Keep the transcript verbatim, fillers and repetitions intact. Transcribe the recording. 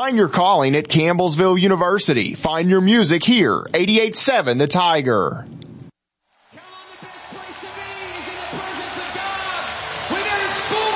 Find your calling at Campbellsville University. Find your music here. eighty-eight seven The Tiger.